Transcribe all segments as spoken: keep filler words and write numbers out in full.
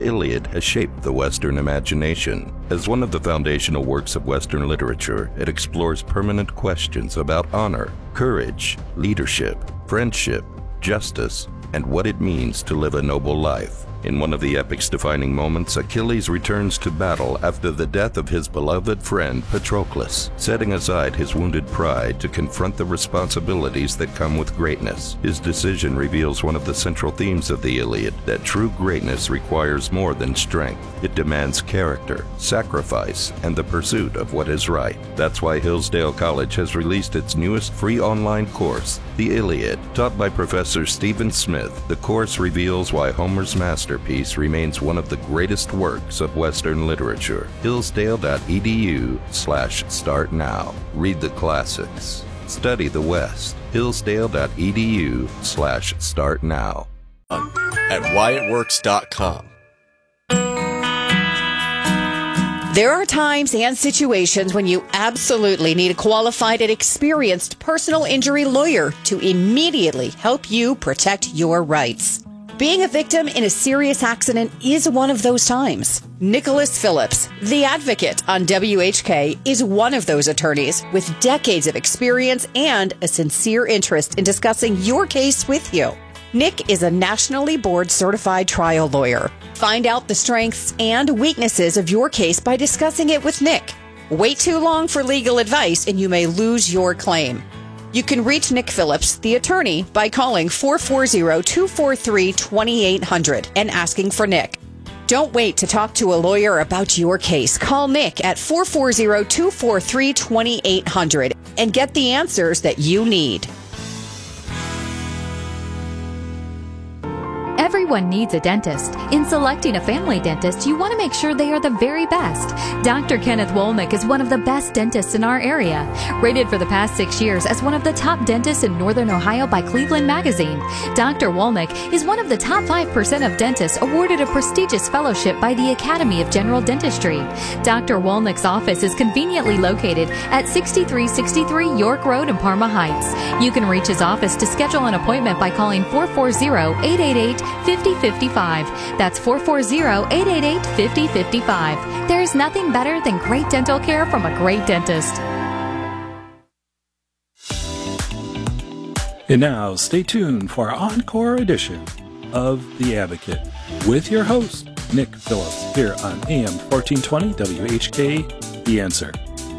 Iliad has shaped the Western imagination. As one of the foundational works of Western literature, it explores permanent questions about honor, courage, leadership, friendship, justice, and what it means to live a noble life. In one of the epic's defining moments, Achilles returns to battle after the death of his beloved friend Patroclus, setting aside his wounded pride to confront the responsibilities that come with greatness. His decision reveals one of the central themes of the Iliad, that true greatness requires more than strength. It demands character, sacrifice, and the pursuit of what is right. That's why Hillsdale College has released its newest free online course, The Iliad. Taught by Professor Stephen Smith, the course reveals why Homer's masterpiece remains one of the greatest works of Western literature. Hillsdale.edu slash start now. Read the classics. Study the West. Hillsdale.edu slash start now. At Wyatt Works dot com. There are times and situations when you absolutely need a qualified and experienced personal injury lawyer to immediately help you protect your rights. Being a victim in a serious accident is one of those times. Nicholas Phillips, the advocate on W H K, is one of those attorneys with decades of experience and a sincere interest in discussing your case with you. Nick is a nationally board certified trial lawyer. Find out the strengths and weaknesses of your case by discussing it with Nick. Wait too long for legal advice and you may lose your claim. You can reach Nick Phillips, the attorney, by calling four four zero, two four three, two eight zero zero and asking for Nick. Don't wait to talk to a lawyer about your case. Call Nick at four four zero, two four three, two eight zero zero and get the answers that you need. Everyone needs a dentist. In selecting a family dentist, you want to make sure they are the very best. Doctor Kenneth Wolnick is one of the best dentists in our area. Rated for the past six years as one of the top dentists in Northern Ohio by Cleveland Magazine, Doctor Wolnick is one of the top five percent of dentists awarded a prestigious fellowship by the Academy of General Dentistry. Doctor Wolnick's office is conveniently located at sixty-three sixty-three York Road in Parma Heights. You can reach his office to schedule an appointment by calling four four zero, eight eight eight, five zero five five. That's four four zero, eight eight eight, five zero five five. There's nothing better than great dental care from a great dentist. And now, stay tuned for our encore edition of The Advocate with your host, Nick Phillips, here on A M fourteen twenty W H K, The Answer.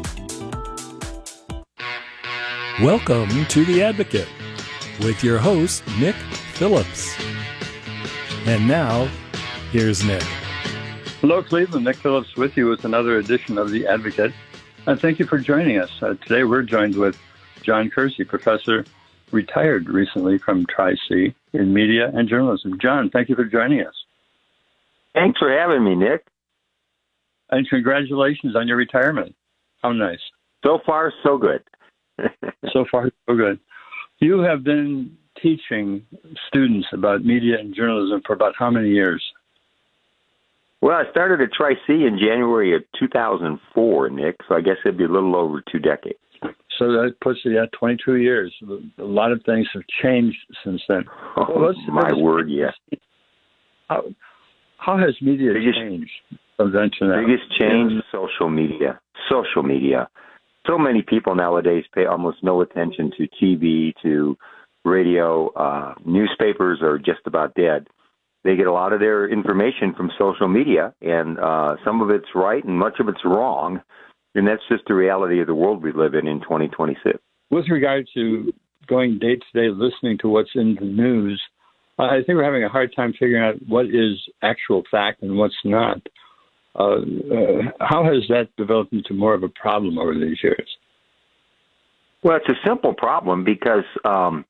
Welcome to The Advocate with your host, Nick Phillips. And now, here's Nick. Hello, Cleveland. Nick Phillips with you with another edition of The Advocate. And thank you for joining us. Uh, today we're joined with John Kersey, professor retired recently from Tri-C in media and journalism. John, thank you for joining us. Thanks for having me, Nick. And congratulations on your retirement. How nice. So far, so good. So far, so good. You have been teaching students about media and journalism for about how many years? Well, I started at Tri-C in January of two thousand four, Nick, so I guess it'd be a little over two decades. So that puts you at twenty-two years. A lot of things have changed since then. Oh, well, my word, yes. How, how has media biggest, changed from then to now? Biggest change, social media. Social media. So many people nowadays pay almost no attention to T V, to radio. Uh, newspapers are just about dead. They get a lot of their information from social media, and uh, some of it's right and much of it's wrong. And that's just the reality of the world we live in in twenty twenty-six. With regard to going day to day, listening to what's in the news, I think we're having a hard time figuring out what is actual fact and what's not. Uh, uh, how has that developed into more of a problem over these years? Well, it's a simple problem because um,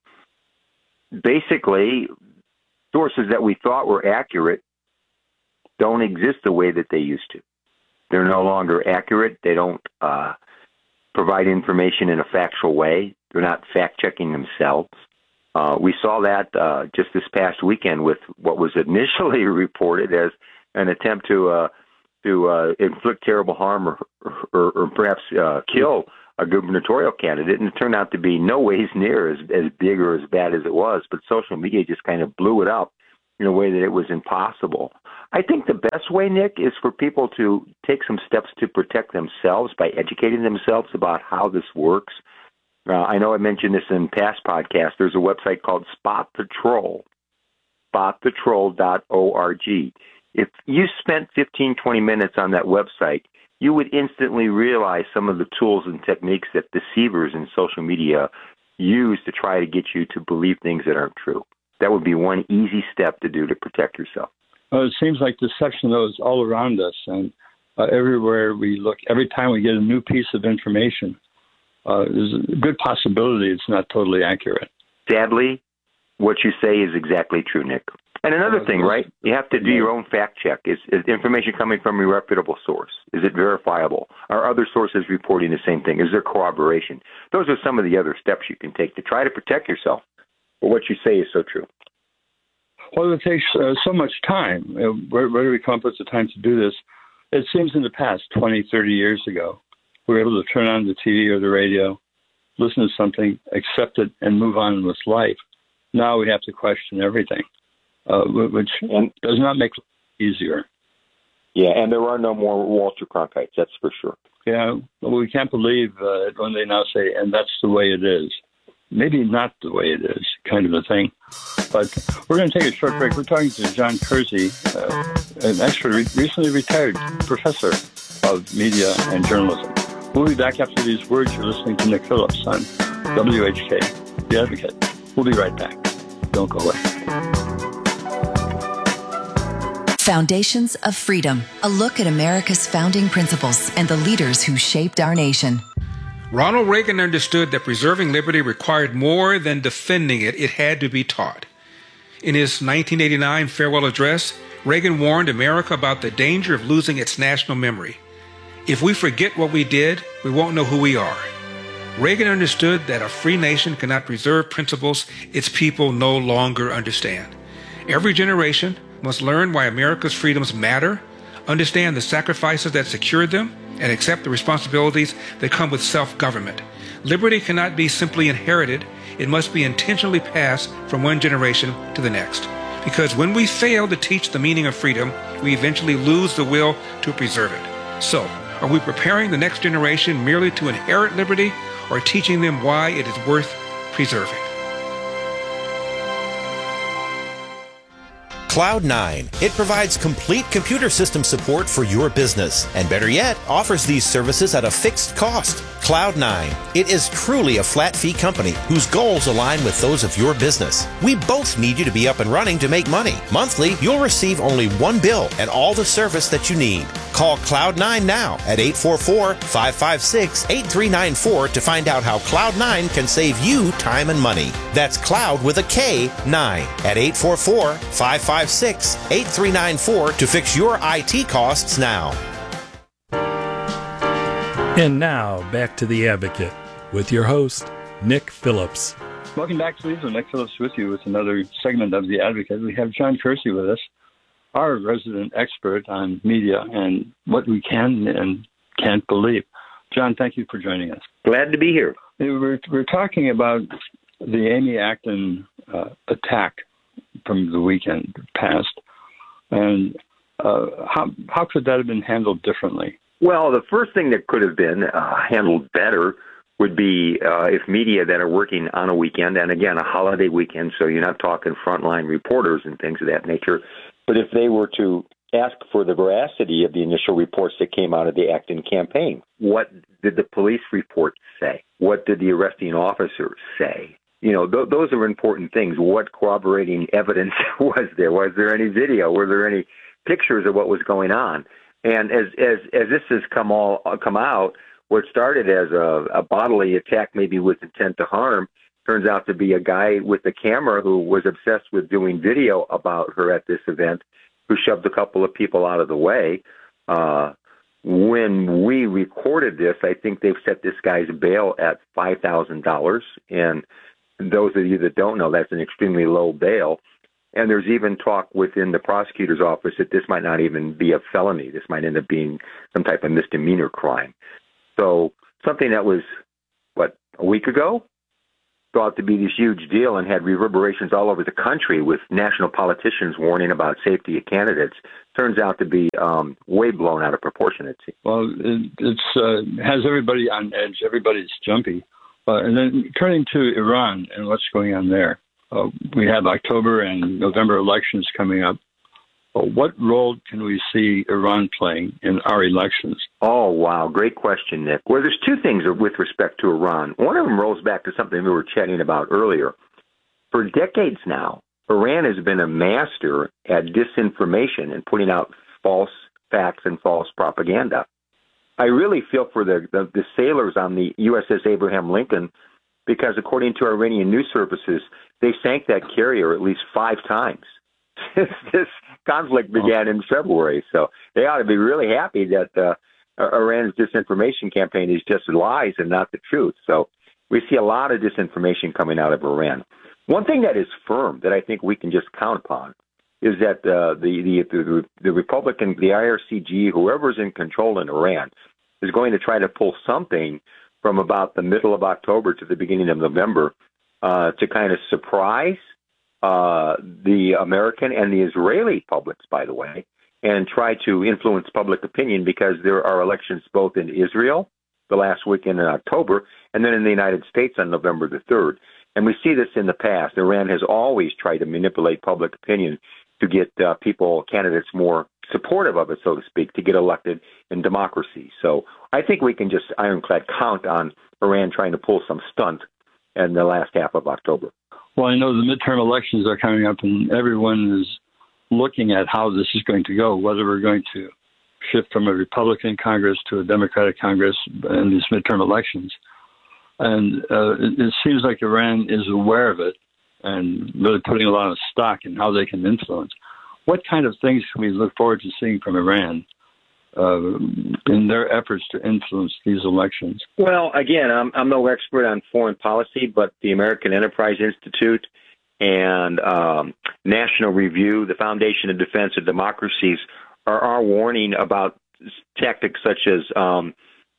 basically sources that we thought were accurate don't exist the way that they used to. They're no longer accurate. They don't uh, provide information in a factual way. They're not fact-checking themselves. Uh, we saw that uh, just this past weekend with what was initially reported as an attempt to uh, to uh, inflict terrible harm or, or, or perhaps uh, kill a gubernatorial candidate, and it turned out to be no ways near as, as big or as bad as it was. But social media just kind of blew it up in a way that it was impossible. I think the best way, Nick, is for people to take some steps to protect themselves by educating themselves about how this works. Uh, I know I mentioned this in past podcasts. There's a website called Spot the Troll, spot the troll dot org. If you spent fifteen, twenty minutes on that website, you would instantly realize some of the tools and techniques that deceivers in social media use to try to get you to believe things that aren't true. That would be one easy step to do to protect yourself. Well, it seems like deception, though, is all around us. And uh, everywhere we look, every time we get a new piece of information, uh, there's a good possibility it's not totally accurate. Sadly, what you say is exactly true, Nick. And another thing, right? You have to do your own fact check. Is, is information coming from a reputable source? Is it verifiable? Are other sources reporting the same thing? Is there corroboration? Those are some of the other steps you can take to try to protect yourself. But what you say is so true. Well, it takes uh, so much time. Uh, where, where do we come up with the time to do this? It seems in the past, twenty, thirty years ago, we were able to turn on the T V or the radio, listen to something, accept it, and move on with life. Now we have to question everything, uh, which and, does not make it easier. Yeah, and there are no more Walter Cronkites, that's for sure. Yeah, well, we can't believe uh, when they now say, and that's the way it is. Maybe not the way it is, kind of a thing. But we're going to take a short break. We're talking to John Kersey, uh, an expert, re- recently retired professor of media and journalism. We'll be back after these words. You're listening to Nick Phillips on W H K, The Advocate. We'll be right back. Don't go away. Foundations of Freedom, a look at America's founding principles and the leaders who shaped our nation. Ronald Reagan understood that preserving liberty required more than defending it. It had to be taught. In his nineteen eighty-nine farewell address, Reagan warned America about the danger of losing its national memory. If we forget what we did, we won't know who we are. Reagan understood that a free nation cannot preserve principles its people no longer understand. Every generation must learn why America's freedoms matter, understand the sacrifices that secured them, and accept the responsibilities that come with self-government. Liberty cannot be simply inherited. It must be intentionally passed from one generation to the next. Because when we fail to teach the meaning of freedom, we eventually lose the will to preserve it. So, are we preparing the next generation merely to inherit liberty, or teaching them why it is worth preserving? Cloud nine. It provides complete computer system support for your business, and better yet, offers these services at a fixed cost. Cloud nine. It is truly a flat fee company whose goals align with those of your business. We both need you to be up and running to make money. Monthly, you'll receive only one bill and all the service that you need. Call Cloud nine now at eight four four, five five six, eight three nine four to find out how Cloud nine can save you time and money. That's Cloud with a K, nine at eight four four, five five six, eight three nine four to fix your I T costs now. And now, back to The Advocate with your host, Nick Phillips. Welcome back, Cleveland. Nick Phillips with you with another segment of The Advocate. We have John Kersey with us, our resident expert on media and what we can and can't believe. John, thank you for joining us. Glad to be here. We're, we're talking about the Amy Acton uh, attack from the weekend past, and uh, how how could that have been handled differently? Well, the first thing that could have been uh, handled better would be uh, if media that are working on a weekend, and again, a holiday weekend, so you're not talking frontline reporters and things of that nature, but if they were to ask for the veracity of the initial reports that came out of the Acton campaign. What did the police report say? What did the arresting officers say? You know, th- those are important things. What corroborating evidence was there? Was there any video? Were there any pictures of what was going on? And as as as this has come all uh, come out, what started as a, a bodily attack, maybe with intent to harm, turns out to be a guy with a camera who was obsessed with doing video about her at this event, who shoved a couple of people out of the way. Uh, when we recorded this, I think they've set this guy's bail at five thousand dollars. And those of you that don't know, that's an extremely low bail. And there's even talk within the prosecutor's office that this might not even be a felony. This might end up being some type of misdemeanor crime. So something that was, what, a week ago? thought to be this huge deal and had reverberations all over the country with national politicians warning about safety of candidates turns out to be um, way blown out of proportion, it seems. Well, it it's, uh, has everybody on edge. Everybody's jumpy. Uh, and then turning to Iran and what's going on there. Uh, we have October and November elections coming up. Uh, what role can we see Iran playing in our elections? Oh, wow. Great question, Nick. Well, there's two things with respect to Iran. One of them rolls back to something we were chatting about earlier. For decades now, Iran has been a master at disinformation and putting out false facts and false propaganda. I really feel for the, the, the sailors on the U S S Abraham Lincoln because, according to Iranian news services, they sank that carrier at least five times since this conflict began in February. So they ought to be really happy that uh, Iran's disinformation campaign is just lies and not the truth. So we see a lot of disinformation coming out of Iran. One thing that is firm that I think we can just count upon is that uh, the, the, the, the Republican, the I R C G, whoever's in control in Iran, is going to try to pull something from about the middle of October to the beginning of November uh, to kind of surprise uh, the American and the Israeli publics, by the way, and try to influence public opinion because there are elections both in Israel the last weekend in October and then in the United States on November the third. And we see this in the past. Iran has always tried to manipulate public opinion to get uh, people, candidates more supportive of it, so to speak, to get elected in democracy. So I think we can just ironclad count on Iran trying to pull some stunt in the last half of October. Well, I know the midterm elections are coming up, and everyone is looking at how this is going to go, whether we're going to shift from a Republican Congress to a Democratic Congress in these midterm elections. And uh, it, it seems like Iran is aware of it and really putting a lot of stock in how they can influence. What kind of things can we look forward to seeing from Iran uh, in their efforts to influence these elections? Well, again, I'm, I'm no expert on foreign policy, but the American Enterprise Institute and um, National Review, the Foundation of Defense of Democracies, are, are warning about tactics such as um,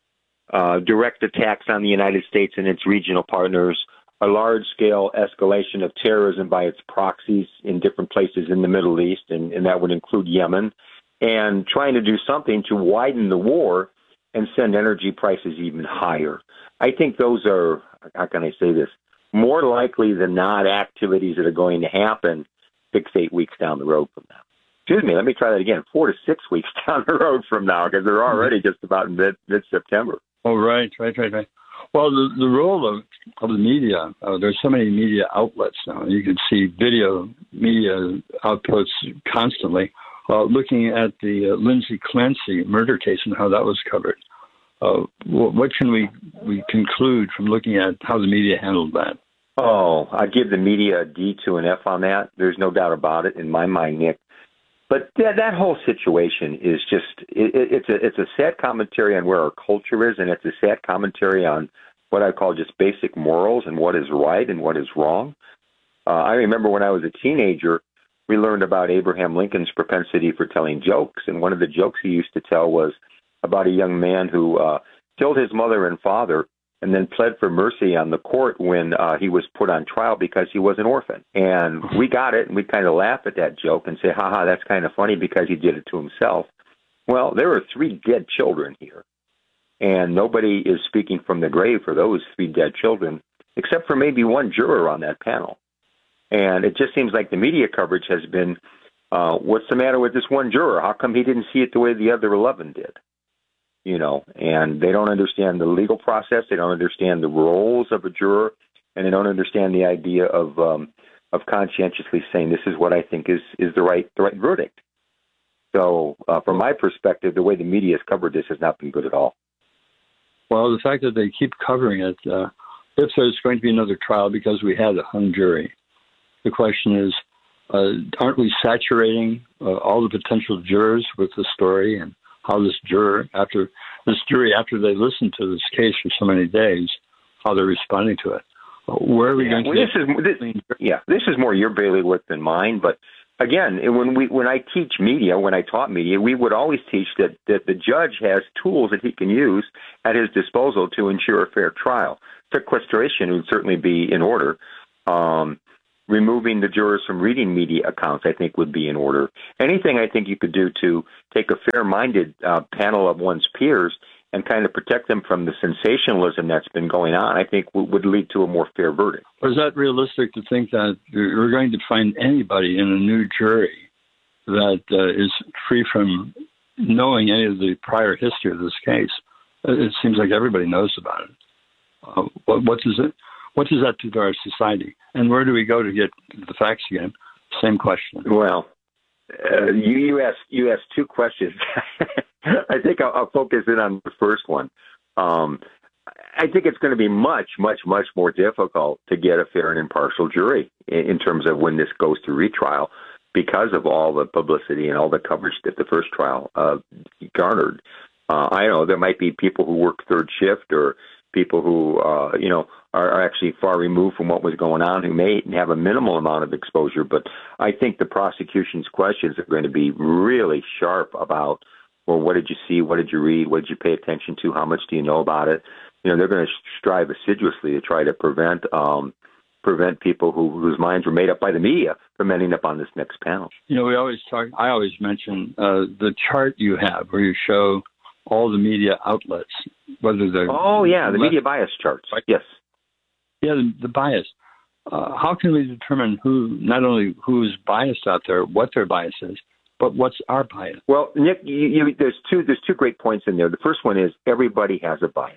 uh, direct attacks on the United States and its regional partners, a large-scale escalation of terrorism by its proxies in different places in the Middle East, and, and that would include Yemen, and trying to do something to widen the war and send energy prices even higher. I think those are, how can I say this, more likely than not activities that are going to happen six, eight weeks down the road from now. Excuse me, let me try that again, four to six weeks down the road from now, because they're already just about in mid, mid-September. Oh, right, right, right, right. Well, the, the role of, of the media, uh, there's so many media outlets now. You can see video media outputs constantly. Uh, looking at the uh, Lindsay Clancy murder case and how that was covered, uh, what, what can we, we conclude from looking at how the media handled that? Oh, I give the media a D to an F on that. There's no doubt about it in my mind, Nick. But that, that whole situation is just, it, it's a it's a sad commentary on where our culture is, and it's a sad commentary on what I call just basic morals and what is right and what is wrong. Uh, I remember when I was a teenager, we learned about Abraham Lincoln's propensity for telling jokes, and one of the jokes he used to tell was about a young man who uh, killed his mother and father and then pled for mercy on the court when uh, he was put on trial because he was an orphan. And we got it, and we kind of laugh at that joke and say, ha-ha, that's kind of funny because he did it to himself. Well, there are three dead children here, and nobody is speaking from the grave for those three dead children, except for maybe one juror on that panel. And it just seems like the media coverage has been, uh, what's the matter with this one juror? How come he didn't see it the way the other eleven did? You know, and they don't understand the legal process. They don't understand the roles of a juror, and they don't understand the idea of um, of conscientiously saying this is what I think is, is the right the right verdict. So, uh, from my perspective, the way the media has covered this has not been good at all. Well, the fact that they keep covering it, uh, if there's going to be another trial because we had a hung jury, the question is, uh, aren't we saturating uh, all the potential jurors with the story and how this juror, after this jury, after they listen to this case for so many days, how they're responding to it? Where are we yeah, going well, to this is this, Yeah, this is more your bailiwick than mine, but again, when we when I teach media, when I taught media, we would always teach that, that the judge has tools that he can use at his disposal to ensure a fair trial. Sequestration would certainly be in order. Um, removing the jurors from reading media accounts, I think, would be in order. Anything I think you could do to take a fair-minded uh, panel of one's peers and kind of protect them from the sensationalism that's been going on, I think w- would lead to a more fair verdict. Or is that realistic to think that you're going to find anybody in a new jury that uh, is free from knowing any of the prior history of this case? It seems like everybody knows about it. Uh, what, what does it? What does that do to our society? And where do we go to get the facts again? Same question. Well, uh, you, you asked you asked two questions. I think I'll, I'll focus in on the first one. Um, I think it's going to be much, much, much more difficult to get a fair and impartial jury in, in terms of when this goes to retrial because of all the publicity and all the coverage that the first trial uh, garnered. Uh, I know there might be people who work third shift or people who, uh, you know, are, are actually far removed from what was going on who may have a minimal amount of exposure. But I think the prosecution's questions are going to be really sharp about, well, what did you see? What did you read? What did you pay attention to? How much do you know about it? You know, they're going to strive assiduously to try to prevent um, prevent people who, whose minds were made up by the media from ending up on this next panel. You know, we always talk, I always mention uh, the chart you have where you show all the media outlets, whether they're... Oh, yeah, the media bias charts, yes. Yeah, the, the bias. Uh, how can we determine who, not only who's biased out there, what their bias is, but what's our bias? Well, Nick, you, you, there's two there's two great points in there. The first one is everybody has a bias.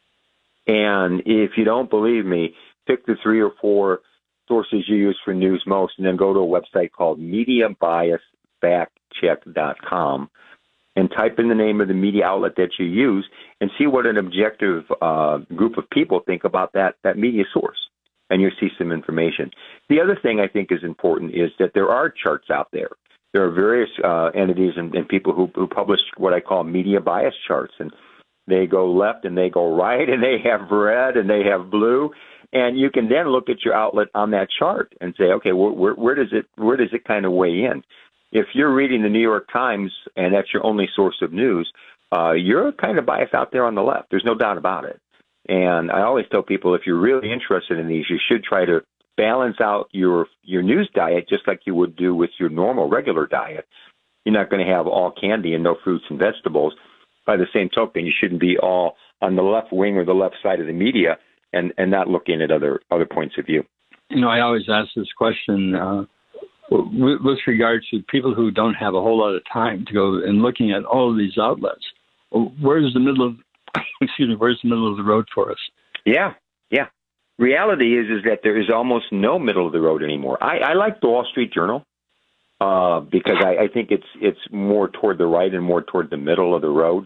And if you don't believe me, pick the three or four sources you use for news most and then go to a website called media bias fact check dot com. And type in the name of the media outlet that you use and see what an objective uh, group of people think about that, that media source. And you'll see some information. The other thing I think is important is that there are charts out there. There are various uh, entities and, and people who, who publish what I call media bias charts. And they go left and they go right and they have red and they have blue. And you can then look at your outlet on that chart and say, okay, where, where, where does it where does it kind of weigh in? If you're reading the New York Times and that's your only source of news, uh, you're kind of biased out there on the left. There's no doubt about it. And I always tell people if you're really interested in these, you should try to balance out your your news diet just like you would do with your normal, regular diet. You're not going to have all candy and no fruits and vegetables. By the same token, you shouldn't be all on the left wing or the left side of the media and, and not looking at other, other points of view. You know, I always ask this question uh with regard to people who don't have a whole lot of time to go and looking at all of these outlets, where's the middle of, excuse me, where's the middle of the road for us? Yeah, yeah. Reality is is that there is almost no middle of the road anymore. I, I like the Wall Street Journal uh, because I, I think it's it's more toward the right and more toward the middle of the road.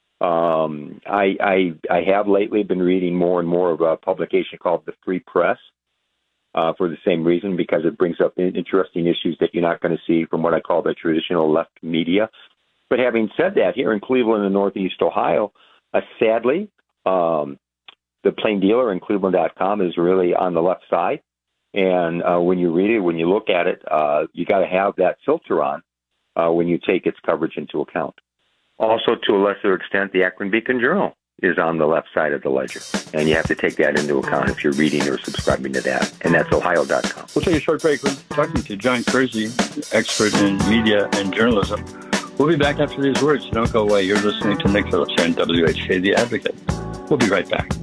Um, I, I I have lately been reading more and more of a publication called The Free Press. Uh, for the same reason, because it brings up interesting issues that you're not going to see from what I call the traditional left media. But having said that, here in Cleveland and Northeast Ohio, uh, sadly, um, the Plain Dealer in Cleveland dot com is really on the left side. And uh, when you read it, when you look at it, uh, you got to have that filter on uh, when you take its coverage into account. Also, to a lesser extent, the Akron Beacon Journal is on the left side of the ledger. And you have to take that into account if you're reading or subscribing to that. And that's Ohio dot com. We'll take a short break. We're talking to John Kersey, expert in media and journalism. We'll be back after these words. So don't go away. You're listening to Nick Phillips here on W H K, The Advocate. We'll be right back.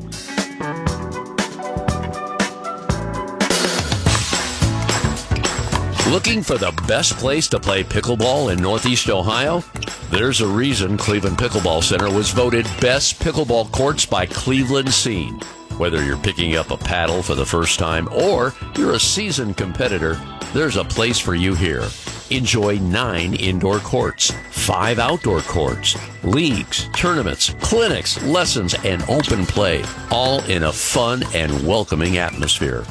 Looking for the best place to play pickleball in Northeast Ohio? There's a reason Cleveland Pickleball Center was voted Best Pickleball Courts by Cleveland Scene. Whether you're picking up a paddle for the first time or you're a seasoned competitor, there's a place for you here. Enjoy nine indoor courts, five outdoor courts, leagues, tournaments, clinics, lessons, and open play, all in a fun and welcoming atmosphere.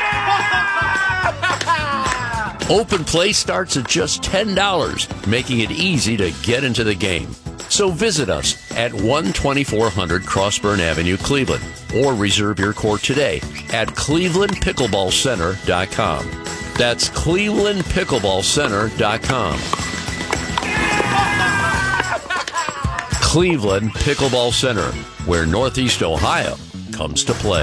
Open play starts at just ten dollars, making it easy to get into the game. So visit us at one twenty-four hundred Crossburn Avenue, Cleveland, or reserve your court today at cleveland pickleball center dot com. That's Cleveland Pickleball Center dot com. Cleveland Pickleball Center, where Northeast Ohio comes to play.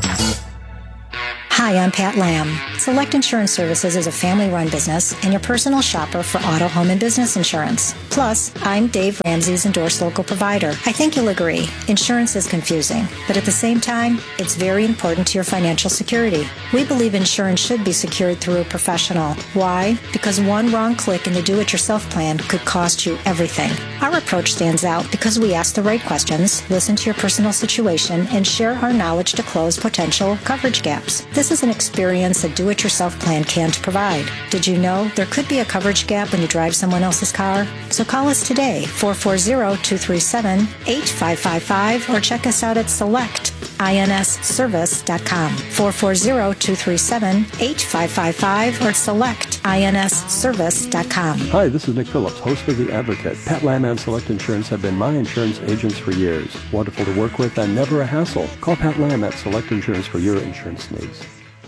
Hi, I'm Pat Lamb. Select Insurance Services is a family-run business and your personal shopper for auto, home, and business insurance. Plus, I'm Dave Ramsey's endorsed local provider. I think you'll agree, insurance is confusing, but at the same time, it's very important to your financial security. We believe insurance should be secured through a professional. Why? Because one wrong click in the do-it-yourself plan could cost you everything. Our approach stands out because we ask the right questions, listen to your personal situation, and share our knowledge to close potential coverage gaps. This is an experience a do-it-yourself plan can't provide. Did you know there could be a coverage gap when you drive someone else's car? So call us today, four four zero, two three seven, eight five five five, or check us out at select ins service dot com, four four zero, two three seven, eight five five five, or select ins service dot com. Hi, this is Nick Phillips, host of The Advocate. Pat Lamb and Select Insurance have been my insurance agents for years. Wonderful to work with and never a hassle. Call Pat Lamb at Select Insurance for your insurance needs.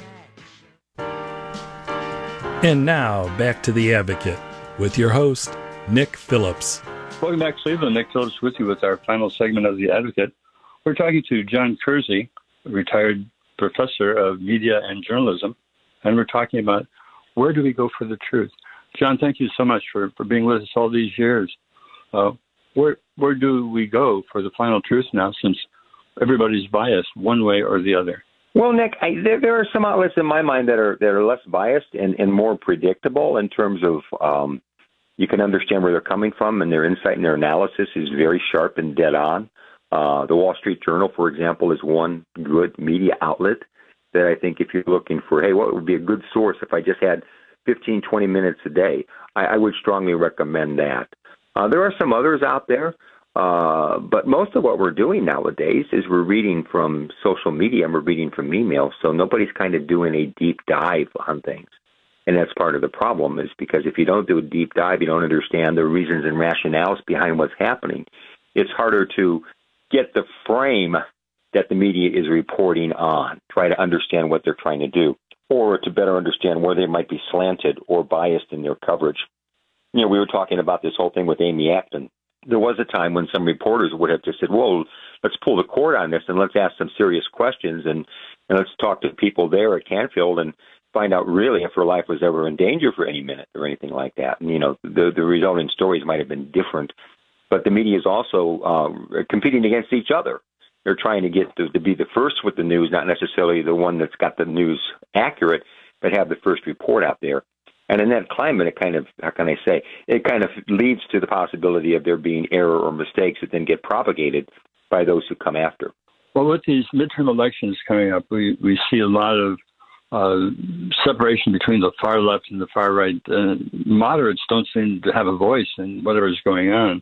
And now, back to The Advocate with your host, Nick Phillips. Welcome back, Cleveland. Nick Phillips with you with our final segment of The Advocate. We're talking to John Kersey, a retired professor of media and journalism, and we're talking about where do we go for the truth. John, thank you so much for, for being with us all these years. Uh, where where do we go for the final truth now, since everybody's biased one way or the other? Well, Nick, I, there, there are some outlets in my mind that are that are less biased and, and more predictable in terms of um, you can understand where they're coming from, and their insight and their analysis is very sharp and dead on. Uh, the Wall Street Journal, for example, is one good media outlet that I think if you're looking for, hey, what would be a good source if I just had fifteen, twenty minutes a day, I, I would strongly recommend that. Uh, there are some others out there. Uh, but most of what we're doing nowadays is we're reading from social media and we're reading from emails, so nobody's kind of doing a deep dive on things. And that's part of the problem, is because if you don't do a deep dive, you don't understand the reasons and rationales behind what's happening. It's harder to get the frame that the media is reporting on, try to understand what they're trying to do, or to better understand where they might be slanted or biased in their coverage. You know, we were talking about this whole thing with Amy Acton. There was a time when some reporters would have just said, well, let's pull the cord on this and let's ask some serious questions and, and let's talk to people there at Canfield and find out really if her life was ever in danger for any minute or anything like that. And, you know, the, the resulting stories might have been different. But the media is also uh, competing against each other. They're trying to get to, to be the first with the news, not necessarily the one that's got the news accurate, but have the first report out there. And in that climate, it kind of, how can I say, it kind of leads to the possibility of there being error or mistakes that then get propagated by those who come after. Well, with these midterm elections coming up, we, we see a lot of uh, separation between the far left and the far right. Uh, moderates don't seem to have a voice in whatever's going on.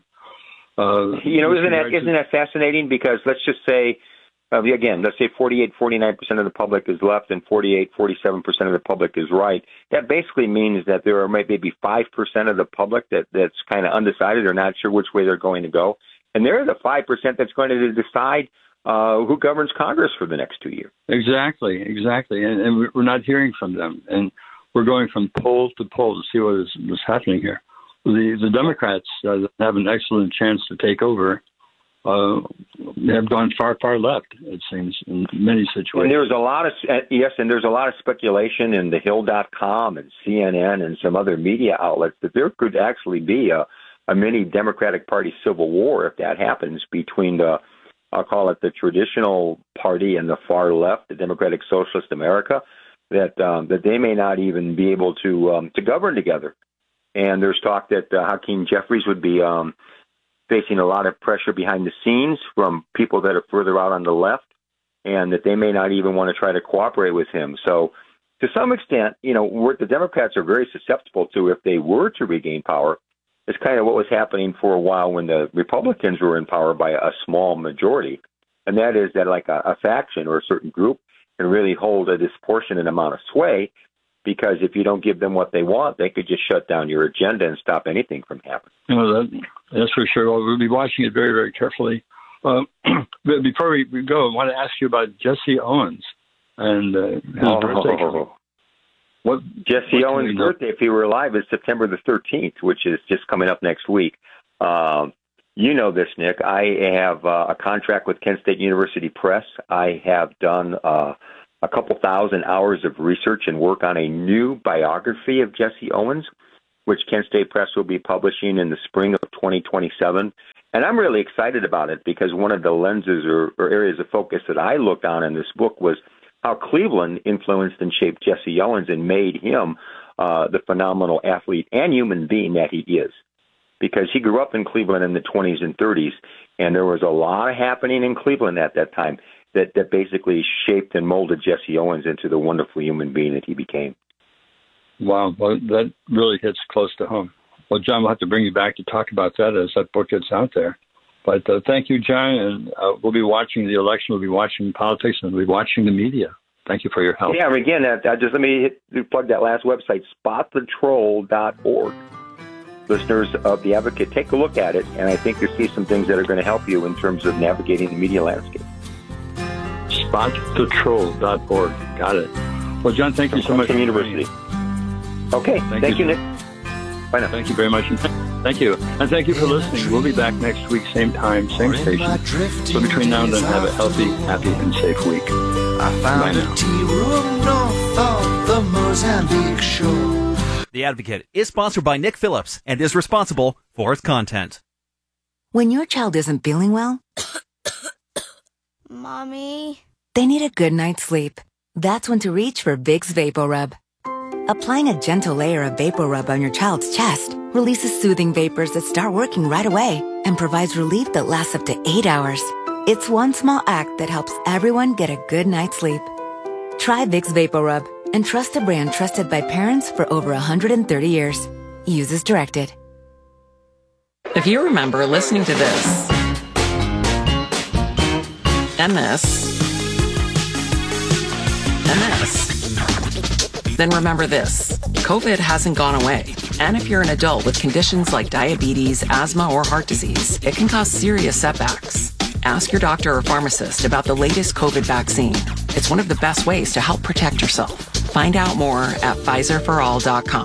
Uh, you know, isn't that, isn't that fascinating? Because let's just say, Uh, again, let's say forty-eight, forty-nine percent of the public is left and forty-eight, forty-seven percent of the public is right. That basically means that there are maybe five percent of the public that, that's kind of undecided or not sure which way they're going to go. And they're the five percent that's going to decide uh, who governs Congress for the next two years. Exactly, exactly. And, and we're not hearing from them. And we're going from poll to poll to see what is what's happening here. The, the Democrats uh, have an excellent chance to take over. Uh, have gone far, far left, it seems, in many situations. And there's a lot of uh, yes, and there's a lot of speculation in the Hill dot com and C N N and some other media outlets that there could actually be a, a mini Democratic Party civil war if that happens between the, I'll call it the traditional party and the far left, the Democratic Socialist America, that um, that they may not even be able to um, to govern together. And there's talk that uh, Hakeem Jeffries would be Um, facing a lot of pressure behind the scenes from people that are further out on the left, and that they may not even want to try to cooperate with him. So to some extent, you know, what the Democrats are very susceptible to if they were to regain power is kind of what was happening for a while when the Republicans were in power by a small majority. And that is that like a, a faction or a certain group can really hold a disproportionate amount of sway, because if you don't give them what they want, they could just shut down your agenda and stop anything from happening. You know, that, that's for sure. Well, we'll be watching it very, very carefully. Uh, but before we, we go, I want to ask you about Jesse Owens and uh, his oh, birthday. Oh, What Jesse what Owens' birthday, if he were alive, is September the thirteenth, which is just coming up next week. Um, you know this, Nick. I have uh, a contract with Kent State University Press. I have done uh, a couple thousand hours of research and work on a new biography of Jesse Owens, which Kent State Press will be publishing in the spring of twenty twenty-seven. And I'm really excited about it because one of the lenses or, or areas of focus that I looked on in this book was how Cleveland influenced and shaped Jesse Owens and made him uh, the phenomenal athlete and human being that he is. Because he grew up in Cleveland in the twenties and thirties, and there was a lot happening in Cleveland at that time that, that basically shaped and molded Jesse Owens into the wonderful human being that he became. Wow, well, that really hits close to home. Well, John, we'll have to bring you back to talk about that as that book gets out there. But uh, thank you, John, and uh, we'll be watching the election, we'll be watching politics, and we'll be watching the media. Thank you for your help. Yeah, again, uh, just let me hit, plug that last website, spot the troll dot org. Listeners of The Advocate, take a look at it, and I think you'll see some things that are going to help you in terms of navigating the media landscape. spot the troll dot org. Got it. Well, John, thank you so much. From University. Okay, thank, thank you, Nick. Bye now. Thank you very much. Thank you. And thank you for listening. We'll be back next week, same time, same station. So between now and then, have a healthy, happy, and safe week. I found a tea room north of the Mozambique shore. The Advocate is sponsored by Nick Phillips and is responsible for its content. When your child isn't feeling well, Mommy, they need a good night's sleep. That's when to reach for Vicks VapoRub. Applying a gentle layer of VapoRub on your child's chest releases soothing vapors that start working right away and provides relief that lasts up to eight hours. It's one small act that helps everyone get a good night's sleep. Try Vicks VapoRub and trust a brand trusted by parents for over one hundred thirty years. Use as directed. If you remember listening to this and this and this, then remember this. COVID hasn't gone away. And if you're an adult with conditions like diabetes, asthma, or heart disease, it can cause serious setbacks. Ask your doctor or pharmacist about the latest COVID vaccine. It's one of the best ways to help protect yourself. Find out more at Pfizer for all dot com.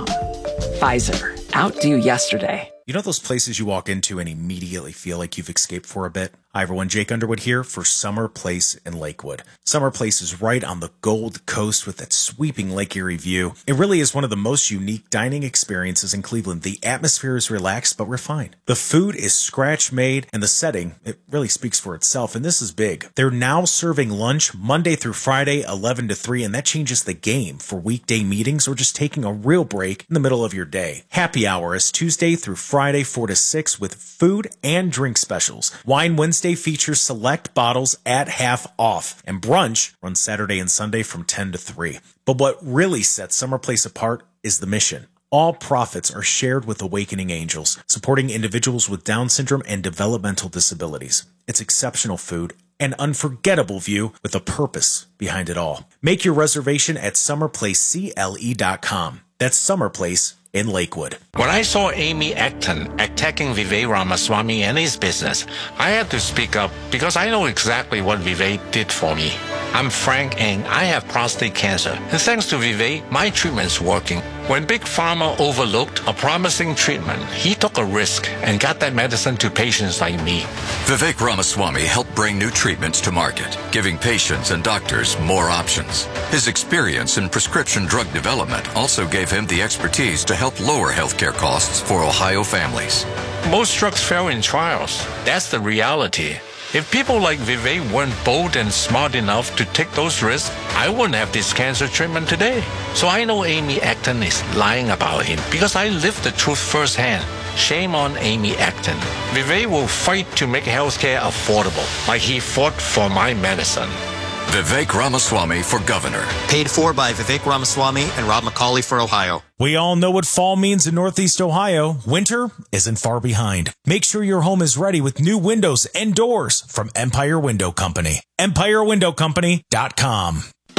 Pfizer. Outdo yesterday. You know those places you walk into and immediately feel like you've escaped for a bit? Hi everyone, Jake Underwood here for Summer Place in Lakewood. Summer Place is right on the Gold Coast with that sweeping Lake Erie view. It really is one of the most unique dining experiences in Cleveland. The atmosphere is relaxed but refined. The food is scratch made and the setting, it really speaks for itself, and this is big. They're now serving lunch Monday through Friday, eleven to three, and that changes the game for weekday meetings or just taking a real break in the middle of your day. Happy hour is Tuesday through Friday, four to six with food and drink specials. Wine Wednesday features select bottles at half off, and brunch runs Saturday and Sunday from ten to three. But what really sets Summer Place apart is the mission. All profits are shared with Awakening Angels, supporting individuals with Down syndrome and developmental disabilities. It's exceptional food, an unforgettable view with a purpose behind it all. Make your reservation at summer place C L E dot com. That's Summer Place in Lakewood. When I saw Amy Acton attacking Vivek Ramaswamy and his business, I had to speak up because I know exactly what Vivek did for me. I'm Frank and I have prostate cancer. And thanks to Vivek, my treatment's working. When Big Pharma overlooked a promising treatment, he took a risk and got that medicine to patients like me. Vivek Ramaswamy helped bring new treatments to market, giving patients and doctors more options. His experience in prescription drug development also gave him the expertise to help lower healthcare costs for Ohio families. Most drugs fail in trials. That's the reality. If people like Vivek weren't bold and smart enough to take those risks, I wouldn't have this cancer treatment today. So I know Amy Acton is lying about him because I lived the truth firsthand. Shame on Amy Acton. Vivek will fight to make healthcare affordable, like he fought for my medicine. Vivek Ramaswamy for governor. Paid for by Vivek Ramaswamy and Rob McCauley for Ohio. We all know what fall means in Northeast Ohio. Winter isn't far behind. Make sure your home is ready with new windows and doors from Empire Window Company. empire window company dot com.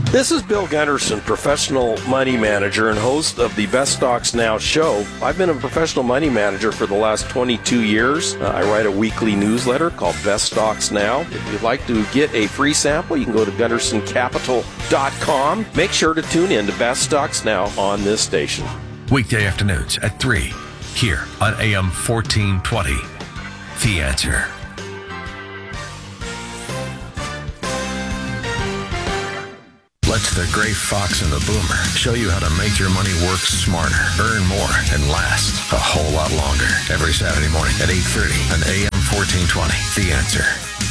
This is Bill Gunderson, professional money manager and host of the Best Stocks Now show. I've been a professional money manager for the last twenty-two years. Uh, I write a weekly newsletter called Best Stocks Now. If you'd like to get a free sample, you can go to gunderson capital dot com. Make sure to tune in to Best Stocks Now on this station. Weekday afternoons at three, here on A M fourteen twenty. The Answer. Let the Gray Fox and the Boomer show you how to make your money work smarter, earn more, and last a whole lot longer. Every Saturday morning at eight thirty on A M fourteen twenty. The Answer.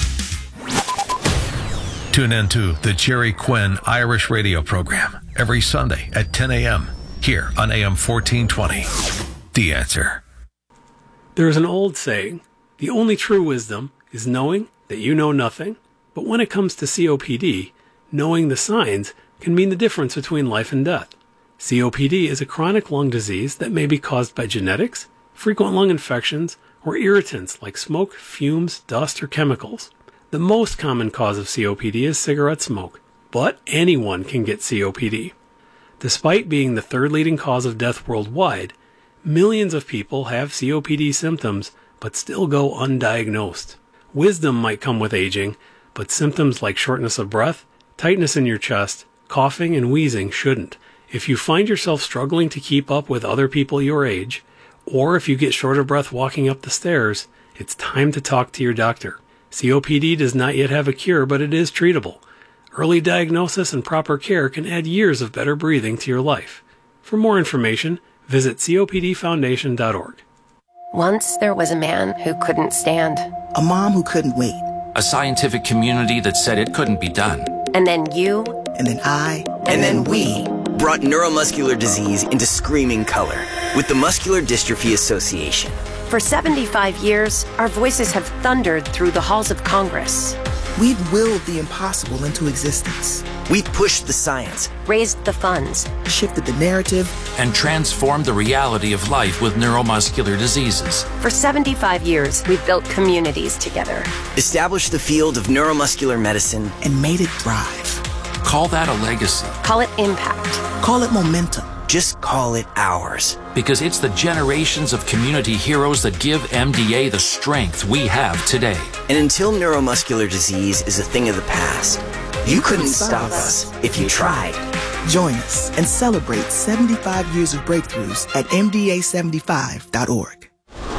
Tune in to the Jerry Quinn Irish radio program every Sunday at ten a.m. here on A M fourteen twenty. The Answer. There is an old saying, the only true wisdom is knowing that you know nothing. But when it comes to C O P D, knowing the signs can mean the difference between life and death. C O P D is a chronic lung disease that may be caused by genetics, frequent lung infections, or irritants like smoke, fumes, dust, or chemicals. The most common cause of C O P D is cigarette smoke, but anyone can get C O P D. Despite being the third leading cause of death worldwide, millions of people have C O P D symptoms but still go undiagnosed. Wisdom might come with aging, but symptoms like shortness of breath, tightness in your chest, coughing, and wheezing shouldn't. If you find yourself struggling to keep up with other people your age, or if you get short of breath walking up the stairs, it's time to talk to your doctor. C O P D does not yet have a cure, but it is treatable. Early diagnosis and proper care can add years of better breathing to your life. For more information, visit C O P D foundation dot org. Once there was a man who couldn't stand. A mom who couldn't wait. A scientific community that said it couldn't be done. And then you. And then I. And, and then, then we. Brought neuromuscular disease into screaming color with the Muscular Dystrophy Association. For seventy-five years, our voices have thundered through the halls of Congress. We've willed the impossible into existence. We've pushed the science, raised the funds, shifted the narrative, and transformed the reality of life with neuromuscular diseases. For seventy-five years, we've built communities together, established the field of neuromuscular medicine, and made it thrive. Call that a legacy. Call it impact. Call it momentum. Just call it ours. Because it's the generations of community heroes that give M D A the strength we have today. And until neuromuscular disease is a thing of the past, you, you couldn't, couldn't stop us if you tried. Join us and celebrate seventy-five years of breakthroughs at M D A seventy-five dot org.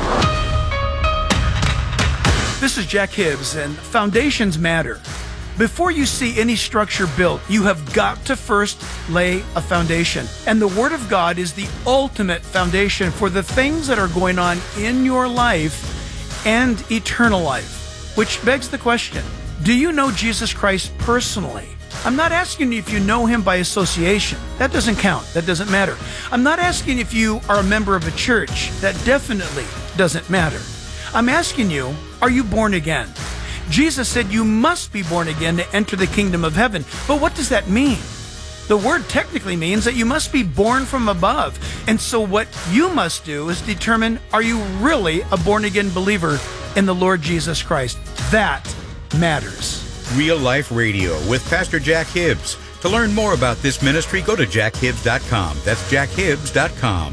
This is Jack Hibbs, and foundations matter. Before you see any structure built, you have got to first lay a foundation. And the Word of God is the ultimate foundation for the things that are going on in your life and eternal life. Which begs the question, do you know Jesus Christ personally? I'm not asking you if you know Him by association. That doesn't count. That doesn't matter. I'm not asking if you are a member of a church. That definitely doesn't matter. I'm asking you, are you born again? Jesus said you must be born again to enter the kingdom of heaven. But what does that mean? The word technically means that you must be born from above. And so what you must do is determine, are you really a born-again believer in the Lord Jesus Christ? That matters. Real Life Radio with Pastor Jack Hibbs. To learn more about this ministry, go to jack hibbs dot com. That's jack hibbs dot com.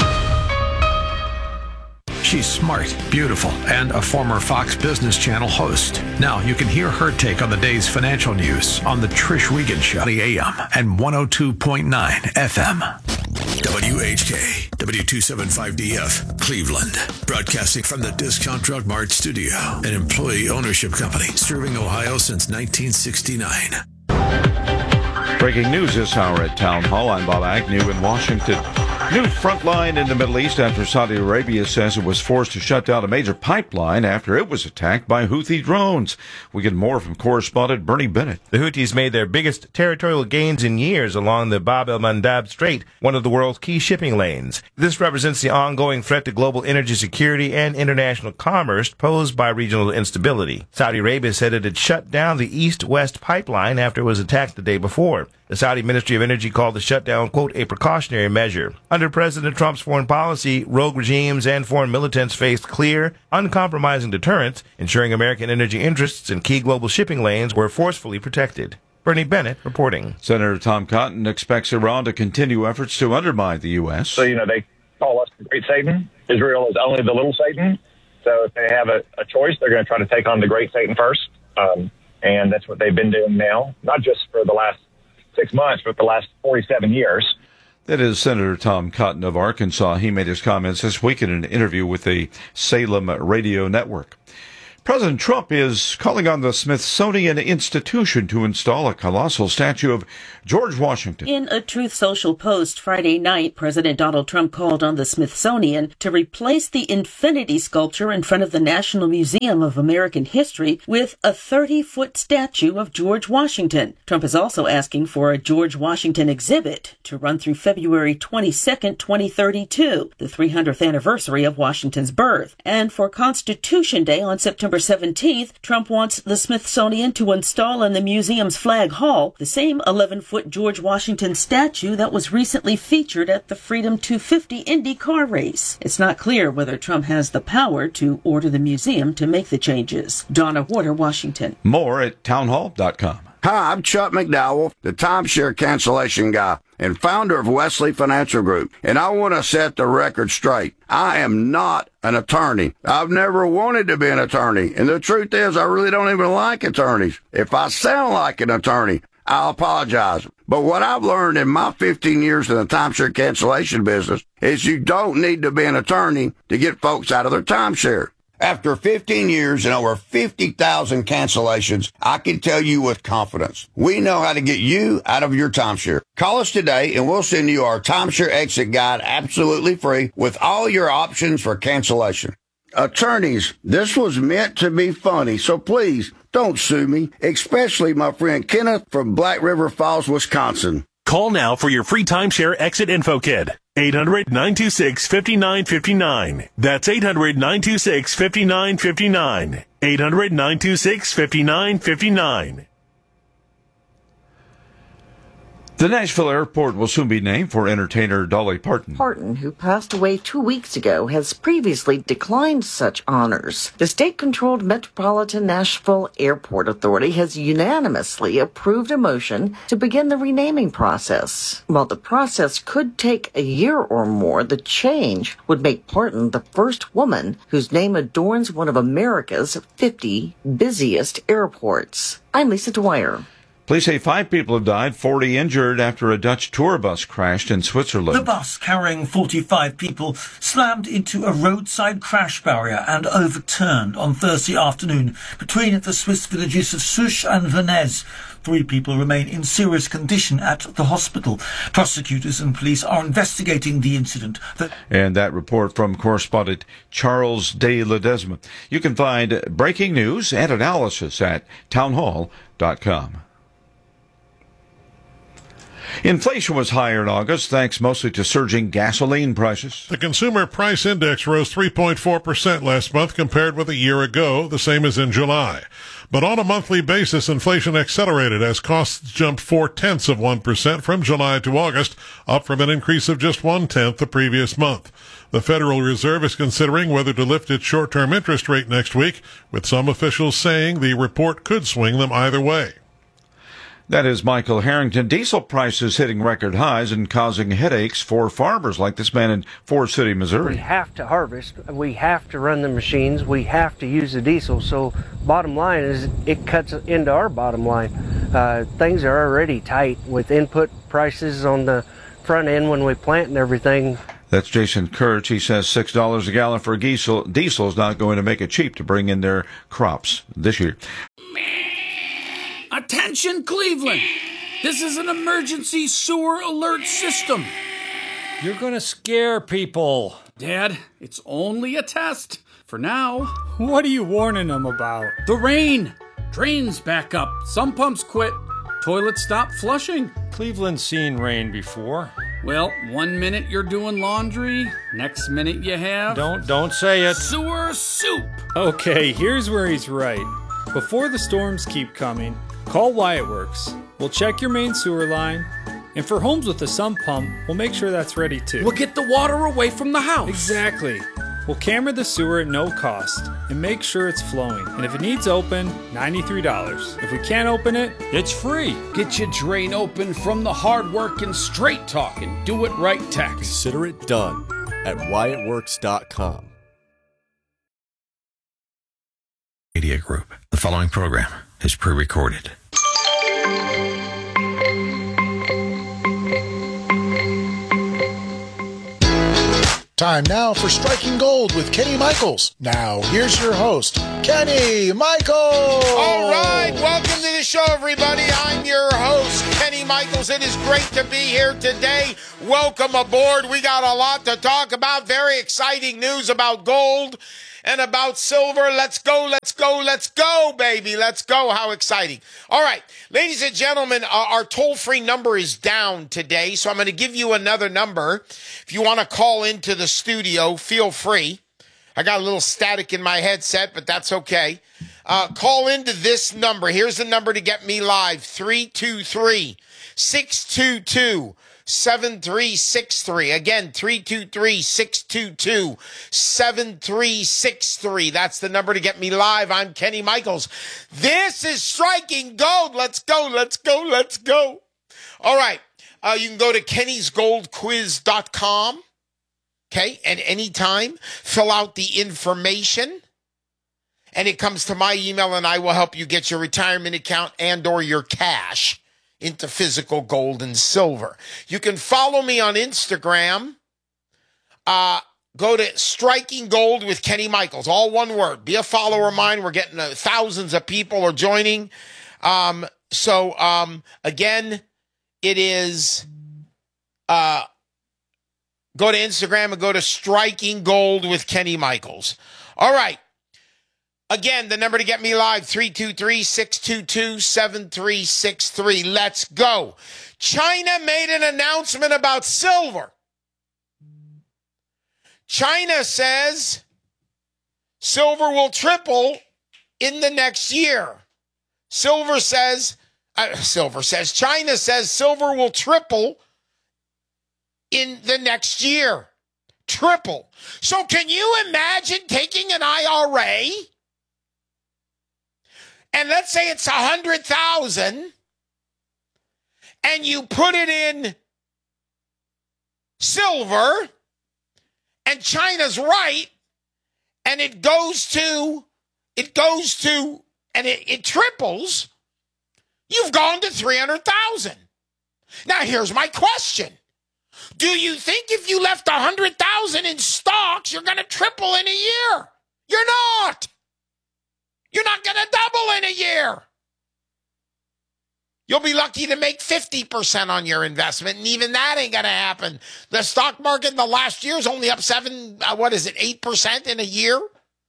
She's smart, beautiful, and a former Fox Business Channel host. Now you can hear her take on the day's financial news on the Trish Wiegand Show, the A M and one oh two point nine F M. W H K, W two seventy-five D F, Cleveland. Broadcasting from the Discount Drug Mart studio, an employee ownership company serving Ohio since nineteen sixty-nine. Breaking news this hour at Town Hall. I'm Bob Agnew in Washington. New front line in the Middle East after Saudi Arabia says it was forced to shut down a major pipeline after it was attacked by Houthi drones. We get more from correspondent Bernie Bennett. The Houthis made their biggest territorial gains in years along the Bab el-Mandab Strait, one of the world's key shipping lanes. This represents the ongoing threat to global energy security and international commerce posed by regional instability. Saudi Arabia said it had shut down the east-west pipeline after it was attacked the day before. The Saudi Ministry of Energy called the shutdown, quote, a precautionary measure. Under President Trump's foreign policy, rogue regimes and foreign militants faced clear, uncompromising deterrence, ensuring American energy interests in key global shipping lanes were forcefully protected. Bernie Bennett reporting. Senator Tom Cotton expects Iran to continue efforts to undermine the U S. So, you know, they call us the Great Satan. Israel is only the Little Satan. So if they have a, a choice, they're going to try to take on the Great Satan first. Um, and that's what they've been doing now, not just for the last six months, but the last forty-seven years. That is Senator Tom Cotton of Arkansas. He made his comments this week in an interview with the Salem Radio Network. President Trump is calling on the Smithsonian Institution to install a colossal statue of George Washington. In a Truth Social post Friday night, President Donald Trump called on the Smithsonian to replace the infinity sculpture in front of the National Museum of American History with a thirty-foot statue of George Washington. Trump is also asking for a George Washington exhibit to run through February twenty-second, twenty thirty-two, the three hundredth anniversary of Washington's birth. And for Constitution Day on September seventeenth, Trump wants the Smithsonian to install in the museum's flag hall the same eleven-foot George Washington statue that was recently featured at the Freedom two fifty Indy car race. It's not clear whether Trump has the power to order the museum to make the changes. Donna Warder, Washington. More at townhall dot com. Hi, I'm Chuck McDowell, the timeshare cancellation guy and founder of Wesley Financial Group, and I want to set the record straight. I am not an attorney. I've never wanted to be an attorney, and the truth is I really don't even like attorneys. If I sound like an attorney, I'll apologize. But what I've learned in my fifteen years in the timeshare cancellation business is you don't need to be an attorney to get folks out of their timeshare. After fifteen years and over fifty thousand cancellations, I can tell you with confidence, we know how to get you out of your timeshare. Call us today and we'll send you our timeshare exit guide absolutely free with all your options for cancellation. Attorneys, this was meant to be funny, so please don't sue me, especially my friend Kenneth from Black River Falls, Wisconsin. Call now for your free timeshare exit info kit. eight hundred, nine two six, five nine five nine. That's eight hundred, nine two six, five nine five nine. eight hundred, nine two six, five nine five nine. The Nashville airport will soon be named for entertainer Dolly Parton. Parton, who passed away two weeks ago, has previously declined such honors. The state-controlled Metropolitan Nashville Airport Authority has unanimously approved a motion to begin the renaming process. While the process could take a year or more, the change would make Parton the first woman whose name adorns one of America's fifty busiest airports. I'm Lisa Dwyer. Police say five people have died, forty injured after a Dutch tour bus crashed in Switzerland. The bus carrying forty-five people slammed into a roadside crash barrier and overturned on Thursday afternoon between the Swiss villages of Souche and Venez. Three people remain in serious condition at the hospital. Prosecutors and police are investigating the incident. The- and that report from correspondent Charles de Ledesma. You can find breaking news and analysis at townhall dot com. Inflation was higher in August, thanks mostly to surging gasoline prices. The Consumer Price Index rose three point four percent last month compared with a year ago, the same as in July. But on a monthly basis, inflation accelerated as costs jumped four-tenths of one percent from July to August, up from an increase of just one-tenth the previous month. The Federal Reserve is considering whether to lift its short-term interest rate next week, with some officials saying the report could swing them either way. That is Michael Harrington. Diesel prices hitting record highs and causing headaches for farmers like this man in Forest City, Missouri. We have to harvest. We have to run the machines. We have to use the diesel. So bottom line is it cuts into our bottom line. Uh, things are already tight with input prices on the front end when we plant and everything. That's Jason Kurtz. He says six dollars a gallon for diesel, diesel is not going to make it cheap to bring in their crops this year. Attention, Cleveland! This is an emergency sewer alert system. You're gonna scare people. Dad, it's only a test. For now. What are you warning them about? The rain. Drains back up. Some pumps quit. Toilets stop flushing. Cleveland's seen rain before. Well, one minute you're doing laundry, next minute you have... Don't, don't say it. Sewer soup. Okay, here's where he's right. Before the storms keep coming, call Wyatt Works. We'll check your main sewer line, and for homes with a sump pump, we'll make sure that's ready too. We'll get the water away from the house. Exactly. We'll camera the sewer at no cost and make sure it's flowing. And if it needs open, ninety-three dollars. If we can't open it, It's free. Get your drain open from the hard-working, straight-talking, do-it-right tax. Consider it done at Wyatt Works dot com. Media Group. The following program is pre-recorded. Time now for Striking Gold with Kenny Michaels. Now, here's your host, Kenny Michaels. All right, welcome to the show, everybody. I'm your host, Kenny Michaels. It is great to be here today. Welcome aboard. We got a lot to talk about. Very exciting news about gold and about silver. Let's go, let's go, let's go, baby. Let's go. How exciting. All right, ladies and gentlemen, uh, our toll-free number is down today, so I'm going to give you another number. If you want to call into the studio, feel free. I got a little static in my headset, but that's okay. Uh, call into this number. Here's the number to get me live, three two three, six two two, seven three six three. Again, three two three, six two two, seven three six three. That's the number to get me live. I'm Kenny Michaels. This is Striking Gold. Let's go, let's go, let's go. All right. Uh, you can go to kennys gold quiz dot com. Okay, at any time, fill out the information, and it comes to my email, and I will help you get your retirement account and or your cash into physical gold and silver. You can follow me on Instagram. Uh, go to Striking Gold with Kenny Michaels, all one word. Be a follower of mine. We're getting uh, thousands of people are joining. Um, so, um, again, it is... Uh, Go to Instagram and go to Striking Gold with Kenny Michaels. All right. Again, the number to get me live, three two three, six two two, seven three six three. Let's go. China made an announcement about silver. China says silver will triple in the next year. Silver says, uh, silver says, China says silver will triple in the next year. Triple. So can you imagine taking an I R A and let's say it's a hundred thousand and you put it in silver and China's right and it goes to, it goes to, and it, it triples, you've gone to three hundred thousand. Now here's my question. Do you think if you left one hundred thousand in stocks, you're going to triple in a year? You're not. You're not going to double in a year. You'll be lucky to make fifty percent on your investment, and even that ain't going to happen. The stock market in the last year is only up seven, uh, what is it, eight percent in a year?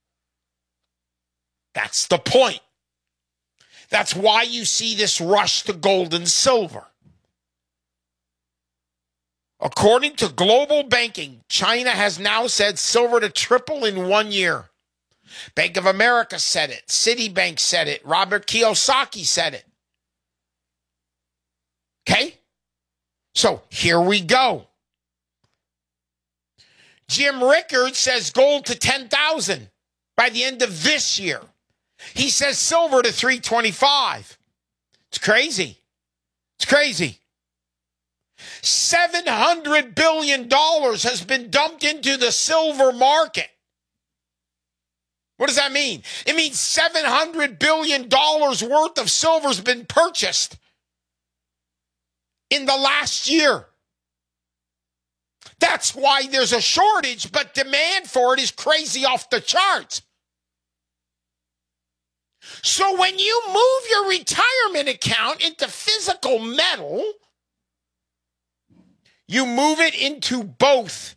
That's the point. That's why you see this rush to gold and silver. According to Global Banking, China has now said silver to triple in one year. Bank of America said it. Citibank said it. Robert Kiyosaki said it. Okay? So here we go. Jim Rickards says gold to ten thousand by the end of this year. He says silver to three twenty-five. It's crazy. It's crazy. seven hundred billion dollars has been dumped into the silver market. What does that mean? It means seven hundred billion dollars worth of silver has been purchased in the last year. That's why there's a shortage, but demand for it is crazy off the charts. So when you move your retirement account into physical metal, you move it into both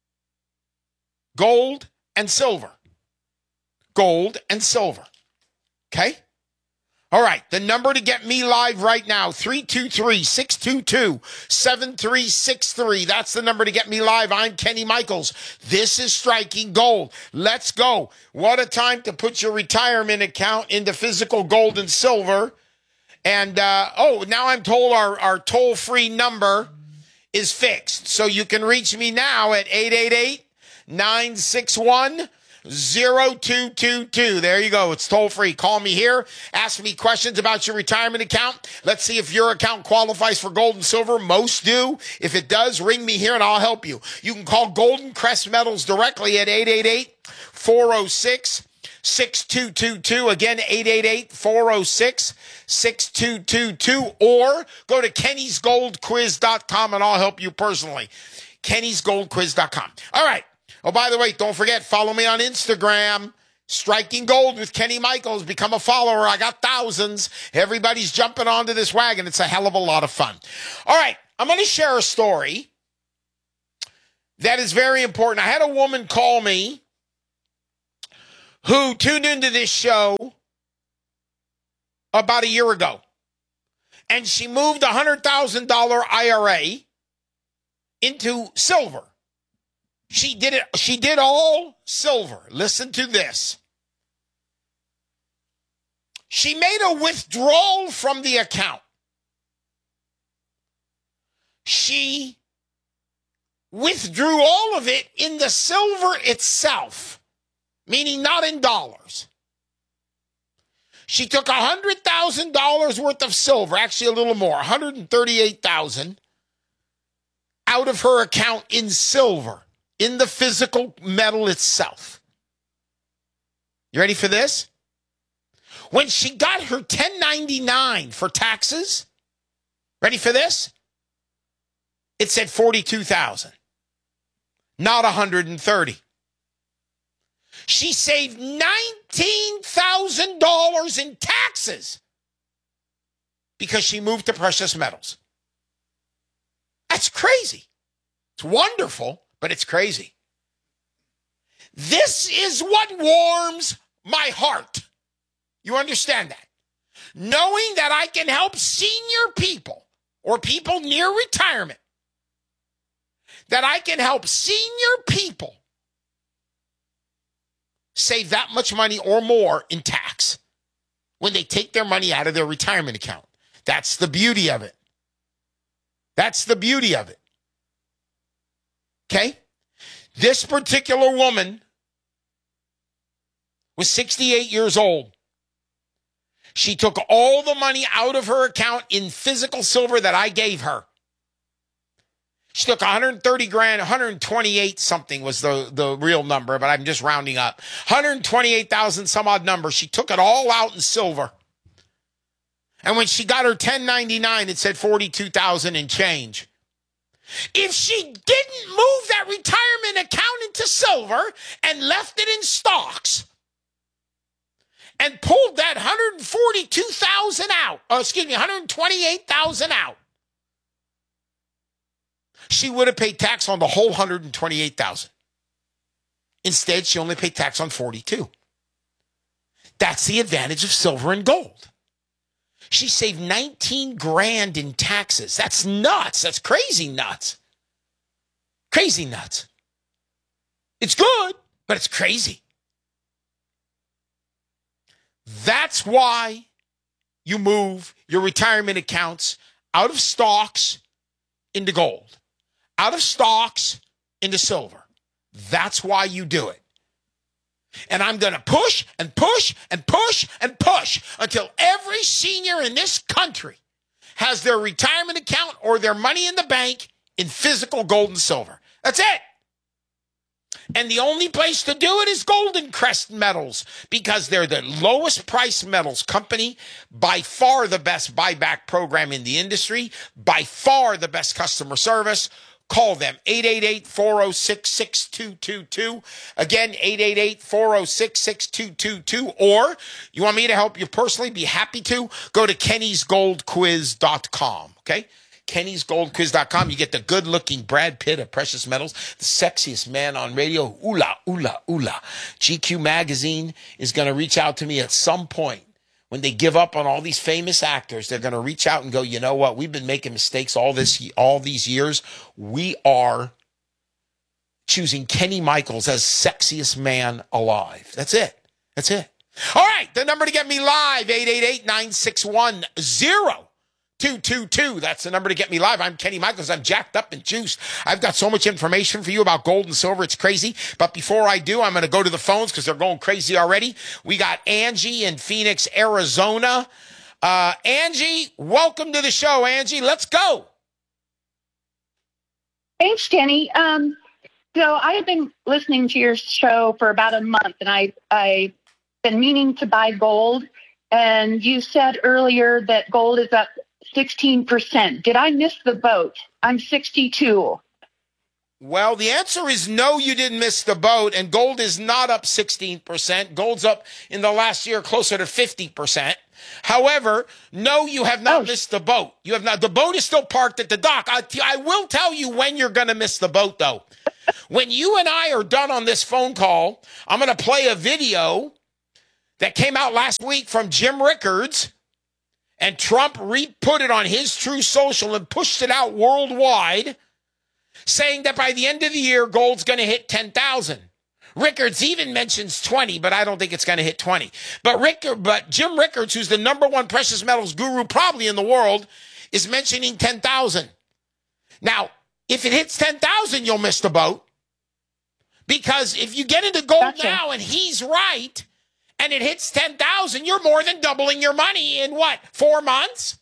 gold and silver. Gold and silver. Okay? All right. The number to get me live right now, three two three, six two two, seven three six three. That's the number to get me live. I'm Kenny Michaels. This is Striking Gold. Let's go. What a time to put your retirement account into physical gold and silver. And, uh, oh, now I'm told our, our toll-free number is fixed. So you can reach me now at eight eight eight, nine six one, zero two two two. There you go. It's toll free. Call me here. Ask me questions about your retirement account. Let's see if your account qualifies for gold and silver. Most do. If it does, ring me here and I'll help you. You can call Golden Crest Metals directly at eight eight eight, four oh six, six two two two. Again, eight eight eight, four oh six, six two two two. Or go to kennys gold quiz dot com and I'll help you personally. kennys gold quiz dot com. All right. Oh, by the way, don't forget, follow me on Instagram. Striking Gold with Kenny Michaels. Become a follower. I got thousands. Everybody's jumping onto this wagon. It's a hell of a lot of fun. All right. I'm going to share a story that is very important. I had a woman call me who tuned into this show about a year ago. And she moved a one hundred thousand dollars I R A into silver. She did it. She did all silver. Listen to this. She made a withdrawal from the account. She withdrew all of it in the silver itself, meaning not in dollars. She took one hundred thousand dollars worth of silver, actually a little more, one hundred thirty-eight thousand dollars, out of her account in silver. In the physical metal itself. You ready for this? When she got her ten ninety-nine for taxes, ready for this? It said forty-two thousand dollars, not one hundred thirty. She saved nineteen thousand dollars in taxes because she moved to precious metals. That's crazy. It's wonderful. But it's crazy. This is what warms my heart. You understand that? Knowing that I can help senior people or people near retirement, that I can help senior people save that much money or more in tax when they take their money out of their retirement account. That's the beauty of it. That's the beauty of it. Okay? This particular woman was sixty-eight years old. She took all the money out of her account in physical silver that I gave her. She took one hundred thirty grand, one hundred twenty-eight something was the, the real number, but I'm just rounding up. one hundred twenty-eight thousand some odd number. She took it all out in silver. And when she got her ten ninety-nine, it said forty-two thousand and change. If she didn't move that retirement account into silver and left it in stocks and pulled that one hundred forty-two thousand out, oh, excuse me, one hundred twenty-eight thousand out, she would have paid tax on the whole one hundred twenty-eight thousand. Instead, she only paid tax on forty-two. That's the advantage of silver and gold. She saved nineteen grand in taxes. That's nuts. That's crazy nuts. Crazy nuts. It's good, but it's crazy. That's why you move your retirement accounts out of stocks into gold, out of stocks into silver. That's why you do it. And I'm going to push and push and push and push until every senior in this country has their retirement account or their money in the bank in physical gold and silver. That's it. And the only place to do it is Golden Crest Metals because they're the lowest price metals company, by far the best buyback program in the industry, by far the best customer service. Call them, eight eight eight, four oh six, six two two two. Again, eight eight eight, four oh six, six two two two. Or you want me to help you personally, be happy to, go to kennys gold quiz dot com, okay? kennys gold quiz dot com. You get the good-looking Brad Pitt of precious metals, the sexiest man on radio. Oola, oola, oola. G Q Magazine is going to reach out to me at some point. When they give up on all these famous actors, they're going to reach out and go, you know what? We've been making mistakes all this, all these years. We are choosing Kenny Michaels as sexiest man alive. That's it. That's it. All right. The number to get me live, eight eight eight, nine six one, zero two two two. That's the number to get me live. I'm Kenny Michaels. I'm jacked up and juiced. I've got so much information for you about gold and silver. It's crazy. But before I do, I'm going to go to the phones because they're going crazy already. We got Angie in Phoenix, Arizona. Uh, Angie, welcome to the show, Angie. Let's go. Thanks, Kenny. Um, so I have been listening to your show for about a month, and I, I've been meaning to buy gold. And you said earlier that gold is up sixteen percent. Did I miss the boat? I'm sixty-two. Well, the answer is no, you didn't miss the boat, and gold is not up sixteen percent. Gold's up in the last year closer to fifty percent. However, no, you have not oh. missed the boat. You have not. The boat is still parked at the dock. I, I will tell you when you're going to miss the boat, though. When you and I are done on this phone call, I'm going to play a video that came out last week from Jim Rickards, and Trump re-put it on his True Social and pushed it out worldwide, saying that by the end of the year, gold's going to hit ten thousand. Rickards even mentions twenty, but I don't think it's going to hit twenty. But Rick, but Jim Rickards, who's the number one precious metals guru probably in the world, is mentioning ten thousand. Now, if it hits ten thousand, you'll miss the boat. Because if you get into gold gotcha. now and he's right, and it hits ten thousand, you're more than doubling your money in what, four months?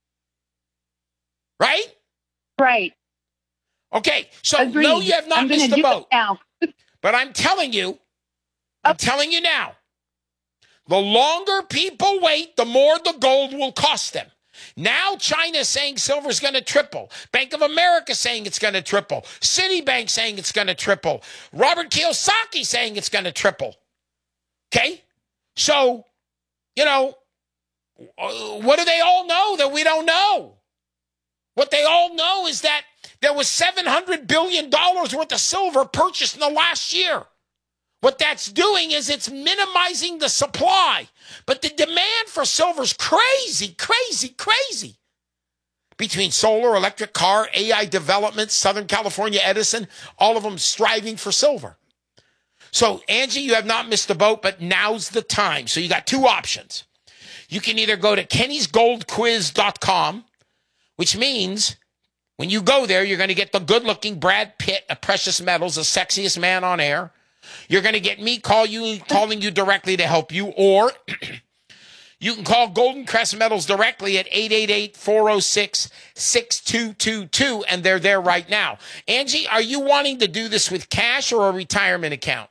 Right? Right. Okay, so Agreed. no, you have not I'm missed the do boat. It now. But I'm telling you, I'm telling you now, the longer people wait, the more the gold will cost them. Now China's saying silver's going to triple. Bank of America saying it's going to triple. Citibank saying it's going to triple. Robert Kiyosaki saying it's going to triple. Okay? So, you know, what do they all know that we don't know? What they all know is that there was seven hundred billion dollars worth of silver purchased in the last year. What that's doing is it's minimizing the supply. But the demand for silver is crazy, crazy, crazy. Between solar, electric car, A I development, Southern California Edison, all of them striving for silver. So, Angie, you have not missed the boat, but now's the time. So you got two options. You can either go to kennys gold quiz dot com, which means when you go there, you're going to get the good-looking Brad Pitt of Precious Metals, the sexiest man on air. You're going to get me call you, calling you directly to help you, or you can call Golden Crest Metals directly at eight eight eight, four oh six, six two two two, and they're there right now. Angie, are you wanting to do this with cash or a retirement account?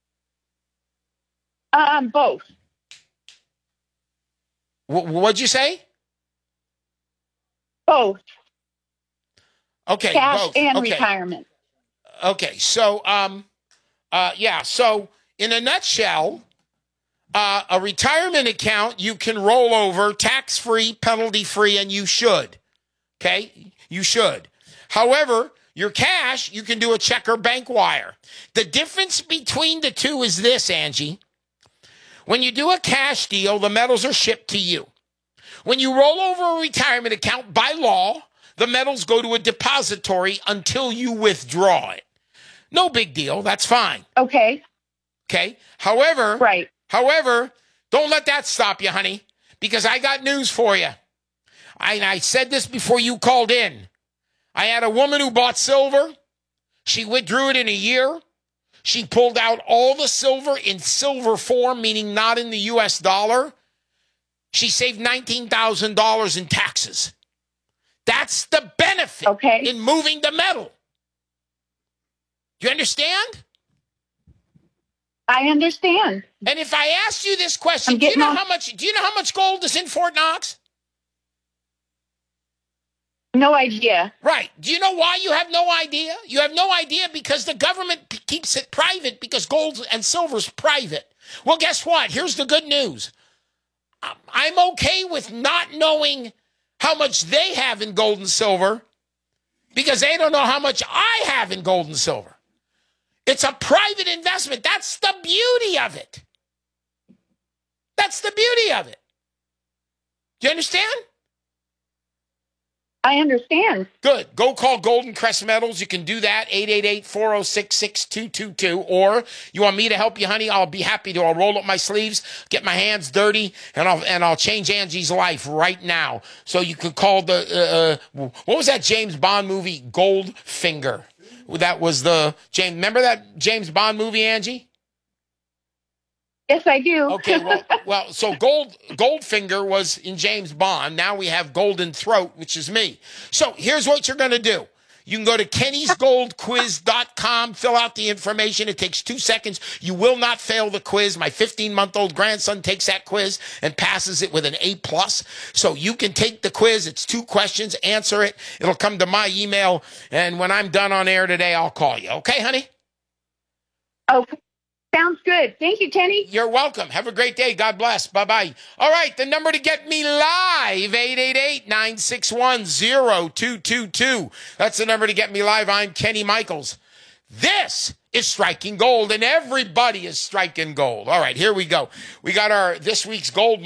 Um, both. W- what'd you say? Both. Okay, cash both. and okay. retirement. Okay, so um, uh, yeah. So in a nutshell, uh, a retirement account you can roll over tax-free, penalty-free, and you should. Okay, you should. However, your cash you can do a check or bank wire. The difference between the two is this, Angie. When you do a cash deal, the metals are shipped to you. When you roll over a retirement account, by law, the metals go to a depository until you withdraw it. No big deal. That's fine. Okay. Okay. However, right. However, don't let that stop you, honey, because I got news for you. I, I said this before you called in. I had a woman who bought silver. She withdrew it in a year. She pulled out all the silver in silver form, meaning not in the U S dollar. She saved nineteen thousand dollars in taxes. That's the benefit okay. in moving the metal. Do you understand? I understand. And if I asked you this question, do you know on... how much do you know how much gold is in Fort Knox? No idea. Right. Do you know why you have no idea? You have no idea because the government p- keeps it private because gold and silver's private. Well, guess what? Here's the good news. I'm okay with not knowing how much they have in gold and silver because they don't know how much I have in gold and silver. It's a private investment. That's the beauty of it. That's the beauty of it. Do you understand? I understand. Good. Go call Golden Crest Metals. You can do that, eight eight eight, four oh six, six two two two. Or you want me to help you, honey? I'll be happy to. I'll roll up my sleeves, get my hands dirty, and I'll and I'll change Angie's life right now. So you could call the, uh, uh, what was that James Bond movie? Goldfinger. That was the, James, remember that James Bond movie, Angie? Yes, I do. Okay, well, well, so Gold Goldfinger was in James Bond. Now we have Golden Throat, which is me. So here's what you're going to do. You can go to kennys gold quiz dot com, fill out the information. It takes two seconds. You will not fail the quiz. My fifteen-month-old grandson takes that quiz and passes it with an A plus. So you can take the quiz. It's two questions. Answer it. It'll come to my email. And when I'm done on air today, I'll call you. Okay, honey? Okay. Sounds good. Thank you, Kenny. You're welcome. Have a great day. God bless. Bye-bye. All right, the number to get me live, eight eight eight, nine six one, zero two two two. That's the number to get me live. I'm Kenny Michaels. This is Striking Gold, and everybody is striking gold. All right, here we go. We got our this week's gold